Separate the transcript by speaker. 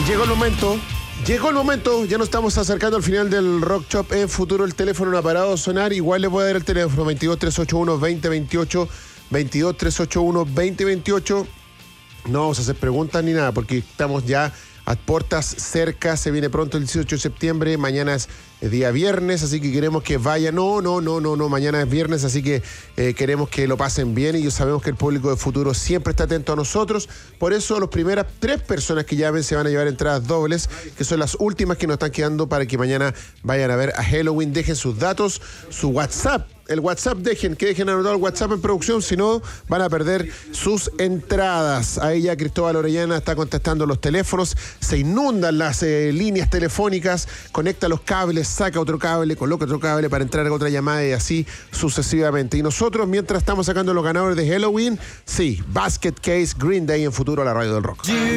Speaker 1: Llegó el momento, ya nos estamos acercando al final del Rock Shop en Futuro. El teléfono no ha parado de sonar, igual le voy a dar el teléfono 22-381-2028, 22-381-2028. No vamos a hacer preguntas ni nada, porque estamos ya a puertas cerca, se viene pronto el 18 de septiembre, mañana es día viernes, así que queremos que vayan. No, mañana es viernes, así que queremos que lo pasen bien y sabemos que el público de Futuro siempre está atento a nosotros. Por eso las primeras 3 personas que llamen se van a llevar entradas dobles, que son las últimas que nos están quedando para que mañana vayan a ver a Helloween. Dejen sus datos, su WhatsApp. El WhatsApp, que dejen anotado el WhatsApp en producción, si no van a perder sus entradas. Ahí ya Cristóbal Orellana está contestando los teléfonos, se inundan las líneas telefónicas, conecta los cables, saca otro cable, coloca otro cable para entrar a otra llamada y así sucesivamente. Y nosotros, mientras estamos sacando los ganadores de Halloween, sí, Basket Case, Green Day en Futuro a la radio del rock.